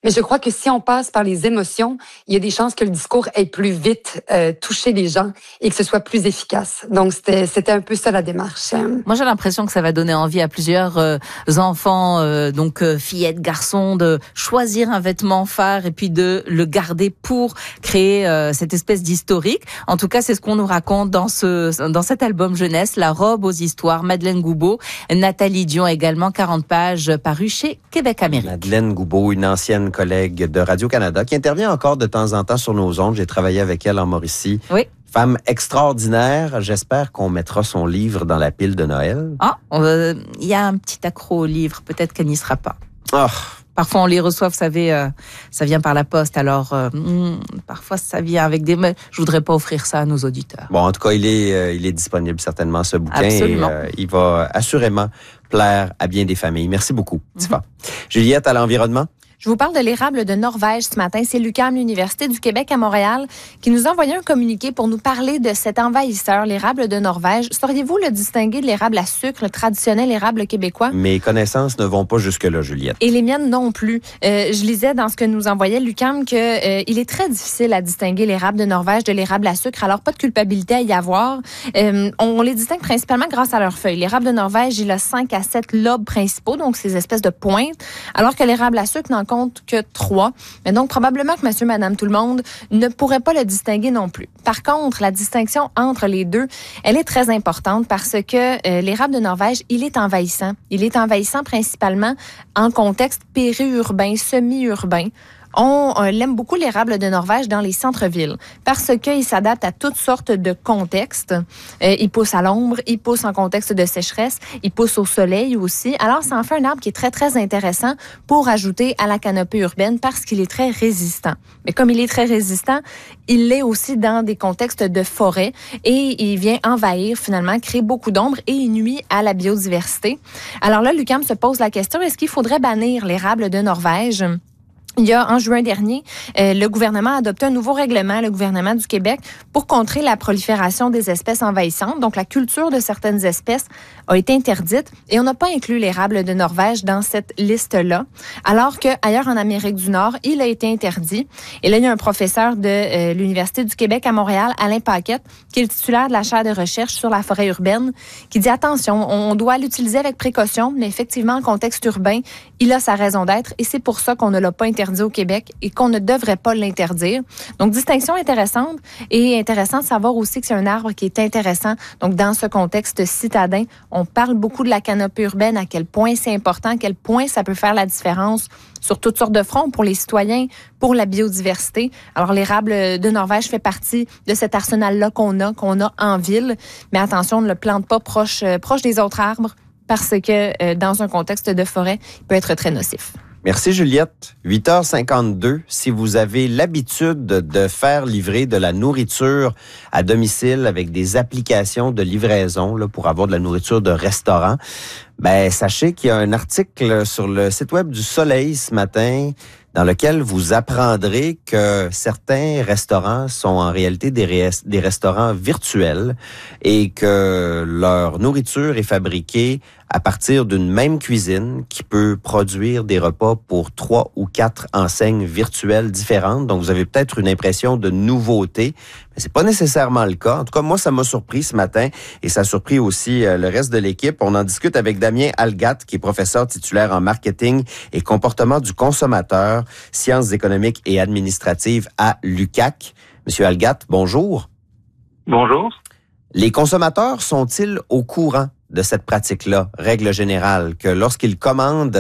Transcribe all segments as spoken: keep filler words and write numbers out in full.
Mais je crois que si on passe par les émotions, il y a des chances que le discours ait plus vite euh, touché les gens et que ce soit plus efficace. Donc, c'était, c'était un peu ça la démarche. Moi, j'ai l'impression que ça va donner envie à plusieurs euh, enfants, euh, donc euh, fillettes, garçons, de choisir un vêtement phare et puis de le garder pour créer euh, cette espèce d'historique. En tout cas, c'est ce qu'on nous raconte dans ce dans cet album jeunesse, La robe aux histoires, Madeleine Goubeau, Nathalie Dion également, quarante pages paru chez Québec Amérique. Madeleine Goubeau, une ancienne collègue de Radio-Canada qui intervient encore de temps en temps sur nos ondes. J'ai travaillé avec elle en Mauricie. Oui. Femme extraordinaire. J'espère qu'on mettra son livre dans la pile de Noël. Ah, il euh, y a un petit accro au livre. Peut-être qu'elle n'y sera pas. Oh. Parfois, on les reçoit, vous savez, euh, ça vient par la poste. Alors, euh, hmm, parfois, ça vient avec des... Mais je voudrais pas offrir ça à nos auditeurs. Bon, en tout cas, il est, euh, il est disponible certainement, ce bouquin. Absolument. Et, euh, il va assurément plaire à bien des familles. Merci beaucoup, Tifa. Mm-hmm. Juliette, à l'environnement? Je vous parle de l'érable de Norvège ce matin. C'est l'U Q A M, l'Université du Québec à Montréal, qui nous a envoyé un communiqué pour nous parler de cet envahisseur, l'érable de Norvège. Sauriez-vous le distinguer de l'érable à sucre, le traditionnel érable québécois? Mes connaissances ne vont pas jusque-là, Juliette. Et les miennes non plus. Euh, je lisais dans ce que nous envoyait l'U Q A M qu'il euh, est très difficile à distinguer l'érable de Norvège de l'érable à sucre. Alors, pas de culpabilité à y avoir. Euh, on les distingue principalement grâce à leurs feuilles. L'érable de Norvège, il a cinq à sept lobes principaux, donc ces espèces de pointes, alors que l'érable à sucre n'en compte que trois. Mais donc, probablement que monsieur, madame, tout le monde ne pourrait pas le distinguer non plus. Par contre, la distinction entre les deux, elle est très importante parce que euh, l'érable de Norvège, il est envahissant. Il est envahissant principalement en contexte périurbain, semi-urbain. On euh, l'aime beaucoup, l'érable de Norvège, dans les centres-villes parce qu'il s'adapte à toutes sortes de contextes. Euh, il pousse à l'ombre, il pousse en contexte de sécheresse, il pousse au soleil aussi. Alors, ça en fait un arbre qui est très, très intéressant pour ajouter à la canopée urbaine parce qu'il est très résistant. Mais comme il est très résistant, il l'est aussi dans des contextes de forêt et il vient envahir, finalement, créer beaucoup d'ombre et il nuit à la biodiversité. Alors là, l'U Q A M se pose la question, est-ce qu'il faudrait bannir l'érable de Norvège? Il y a, en juin dernier, euh, le gouvernement a adopté un nouveau règlement, le gouvernement du Québec, pour contrer la prolifération des espèces envahissantes. Donc, la culture de certaines espèces a été interdite et on n'a pas inclus l'érable de Norvège dans cette liste-là, alors qu'ailleurs en Amérique du Nord, il a été interdit. Et là, il y a un professeur de euh, l'Université du Québec à Montréal, Alain Paquette, qui est le titulaire de la chaire de recherche sur la forêt urbaine, qui dit, attention, on doit l'utiliser avec précaution, mais effectivement, en contexte urbain, il a sa raison d'être et c'est pour ça qu'on ne l'a pas interdit au Québec et qu'on ne devrait pas l'interdire. Donc, distinction intéressante et intéressant de savoir aussi que c'est un arbre qui est intéressant. Donc, dans ce contexte citadin, on parle beaucoup de la canopée urbaine, à quel point c'est important, à quel point ça peut faire la différence sur toutes sortes de fronts pour les citoyens, pour la biodiversité. Alors, l'érable de Norvège fait partie de cet arsenal-là qu'on a, qu'on a en ville. Mais attention, on ne le plante pas proche, euh, proche des autres arbres parce que euh, dans un contexte de forêt, il peut être très nocif. Merci Juliette. huit heures cinquante-deux. Si vous avez l'habitude de faire livrer de la nourriture à domicile avec des applications de livraison là, pour avoir de la nourriture de restaurant, ben sachez qu'il y a un article sur le site web du Soleil ce matin dans lequel vous apprendrez que certains restaurants sont en réalité des, ré- des restaurants virtuels et que leur nourriture est fabriquée à partir d'une même cuisine qui peut produire des repas pour trois ou quatre enseignes virtuelles différentes. Donc, vous avez peut-être une impression de nouveauté, mais c'est pas nécessairement le cas. En tout cas, moi, ça m'a surpris ce matin et ça a surpris aussi euh, le reste de l'équipe. On en discute avec Damien Algat, qui est professeur titulaire en marketing et comportement du consommateur, sciences économiques et administratives à l'U Q A C. Monsieur Algat, bonjour. Bonjour. Les consommateurs sont-ils au courant de cette pratique-là, règle générale, que lorsqu'ils commandent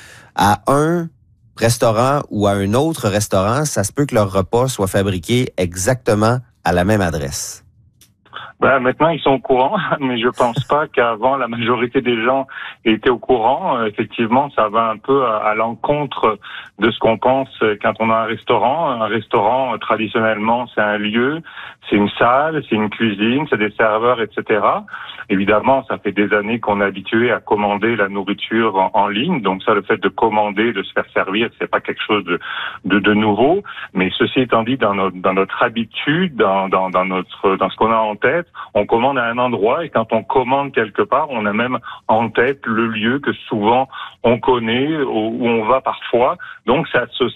à un restaurant ou à un autre restaurant, ça se peut que leur repas soit fabriqué exactement à la même adresse? Ben, maintenant, ils sont au courant, mais je pense pas qu'avant, la majorité des gens étaient au courant. Euh, effectivement, ça va un peu à, à l'encontre de ce qu'on pense quand on a un restaurant. Un restaurant, traditionnellement, c'est un lieu, c'est une salle, c'est une cuisine, c'est des serveurs, et cetera. Évidemment, ça fait des années qu'on est habitué à commander la nourriture en, en ligne. Donc ça, le fait de commander, de se faire servir, c'est pas quelque chose de, de, de nouveau. Mais ceci étant dit, dans notre, dans notre habitude, dans, dans, dans notre, dans ce qu'on a en tête, on commande à un endroit et quand on commande quelque part, on a même en tête le lieu que souvent on connaît, où on va parfois. Donc ça associe